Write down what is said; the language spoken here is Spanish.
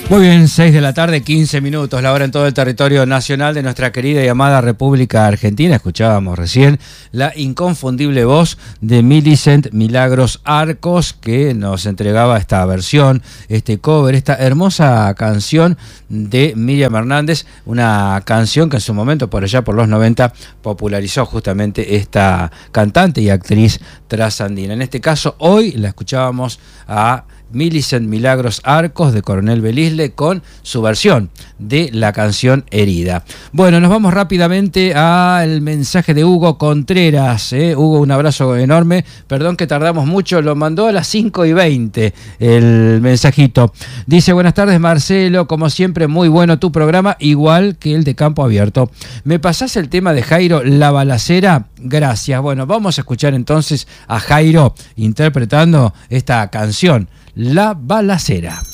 Muy bien, 6 de la tarde, 15 minutos, la hora en todo el territorio nacional de nuestra querida y amada República Argentina. Escuchábamos recién la inconfundible voz de Millicent Milagros Arcos, que nos entregaba esta versión, este cover, esta hermosa canción de Miriam Hernández, una canción que en su momento, por allá por los 90, popularizó justamente esta cantante y actriz trasandina. En este caso, hoy la escuchábamos a Millicent Milagros Arcos de Coronel Belisle con su versión de la canción Herida. Bueno, nos vamos rápidamente al mensaje de Hugo Contreras. Hugo, un abrazo enorme. Perdón que tardamos mucho, lo mandó a las 5:20 el mensajito. Dice: buenas tardes, Marcelo, como siempre muy bueno tu programa, igual que el de Campo Abierto. ¿Me pasás el tema de Jairo, La Balacera? Gracias. Bueno, vamos a escuchar entonces a Jairo interpretando esta canción, La Balacera.